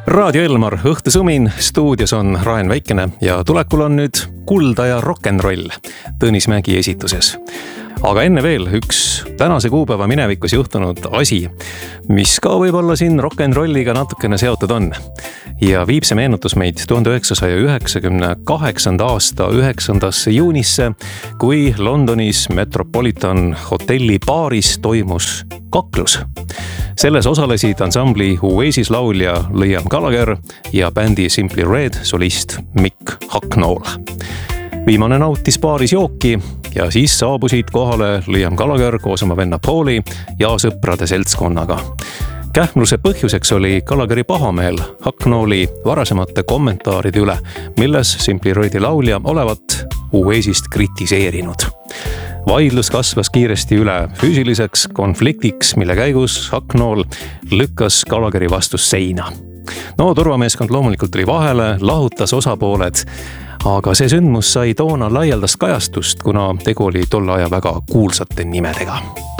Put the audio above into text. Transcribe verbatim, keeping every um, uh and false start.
Raadio Elmar, õhtusumin, stuudios on Raen Väikene ja tulekul on nüüd Kulda ja rock'n'roll Tõnis Mägi esituses. Aga enne veel üks tänase kuupäeva minevikus juhtunud asi, mis ka võib-olla siin rock'n'rolliga natukene seotud on. Ja viib see meenutus meid tuhande üheksasaja üheksakümne kaheksanda aasta üheksandasse juunisse, kui Londonis Metropolitan hotelli baaris toimus kaklus. Selles osalesid ansambli Oasis laulja Liam Gallagher ja bändi Simply Red solist Mick Hucknall. Viimane nautis baaris jooki ja siis saabusid kohale Liam Gallagher koos oma venna Pauli ja sõprade seltskonnaga. Kähmluse põhjuseks oli Gallagheri pahameel Hucknalli varasemate kommentaaride üle, milles Simply Redi laulja olevat Oasist kritiseerinud. Vaidlus kasvas kiiresti üle füüsiliseks konfliktiks, mille käigus Hucknall lükkas Gallagheri vastu seina. No turvameeskond loomulikult tuli vahele, lahutas osapooled, aga see sündmus sai toona laialdast kajastust, kuna tegu oli tolle aja väga kuulsate nimedega.